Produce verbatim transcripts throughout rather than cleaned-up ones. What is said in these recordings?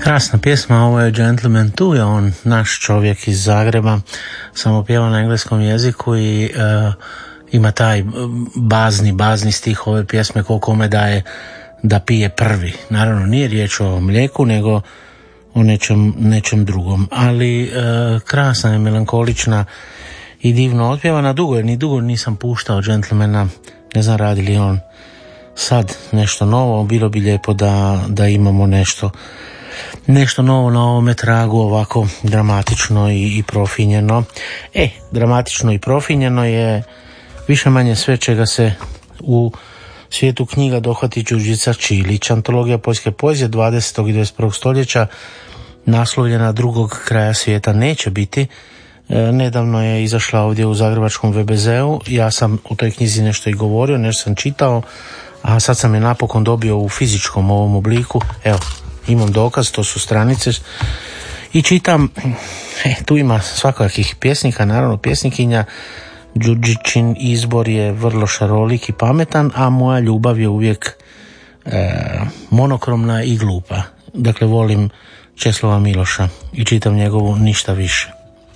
Krasna pjesma, ovo je Gentleman tu, je on naš čovjek iz Zagreba, samo pjeva na engleskom jeziku i uh, ima taj bazni, bazni stih ove pjesme ko kome daje da pije prvi. Naravno nije riječ o mlijeku nego o nečem, nečem drugom, ali uh, krasna je, melankolična i divno otpjevana. Dugo je, ni dugo nisam puštao Gentlemana, ne znam radi li on sad nešto novo, bilo bi lijepo da, da imamo nešto nešto novo na ovome tragu, ovako dramatično i, i profinjeno. E, dramatično i profinjeno je više manje sve čega se u svijetu knjiga dohvati Đurđica Čilić. Antologija poljske poezije dvadesetog i dvadeset prvog stoljeća, naslovljena Drugog kraja svijeta neće biti. E, nedavno je izašla ovdje u zagrebačkom ve be zeu. Ja sam o toj knjizi nešto i govorio, nešto sam čitao, a sad sam je napokon dobio u fizičkom ovom obliku. Evo, imam dokaz, to su stranice i čitam. E, tu ima svakakih pjesnika, naravno pjesnikinja. Đurđičin izbor je vrlo šarolik i pametan, a moja ljubav je uvijek e, monokromna i glupa. Dakle, volim Česlava Miloša i čitam njegovu Ništa više.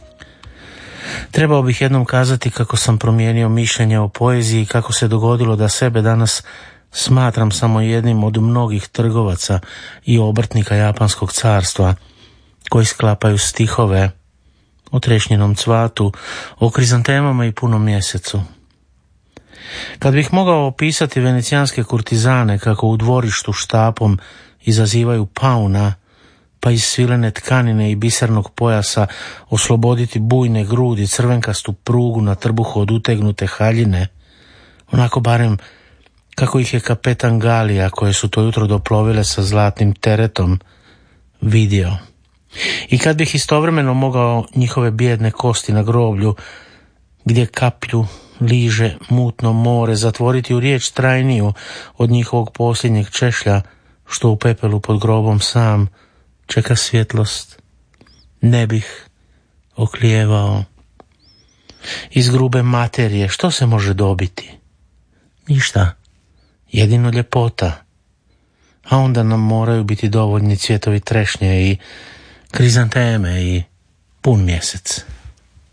Trebao bih jednom kazati kako sam promijenio mišljenje o poeziji i kako se dogodilo da sebe danas smatram samo jednim od mnogih trgovaca i obrtnika japanskog carstva koji sklapaju stihove o trešnjenom cvatu, o krizantemama i punom mjesecu. Kad bih mogao opisati venecijanske kurtizane kako u dvorištu štapom izazivaju pauna, pa iz svilene tkanine i bisernog pojasa osloboditi bujne grudi, crvenkastu prugu na trbuhu od utegnute haljine, onako barem kako ih je kapetan galija, koje su to jutro doplovile sa zlatnim teretom, vidio. I kad bih istovremeno mogao njihove bijedne kosti na groblju, gdje kaplju liže mutno more, zatvoriti u riječ trajniju od njihovog posljednjeg češlja, što u pepelu pod grobom sam čeka svjetlost, ne bih oklijevao. Iz grube materije što se može dobiti? Ništa, jedino ljepota. A onda nam moraju biti dovoljni cvjetovi trešnje i krizanteme i pun mjesec.